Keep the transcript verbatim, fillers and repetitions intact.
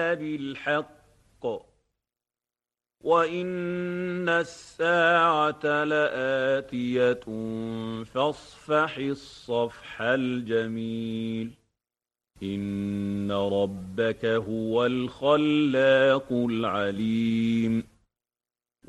بالحق وإن الساعة لآتية فاصفح الصفح الجميل إن ربك هو الخلاق العليم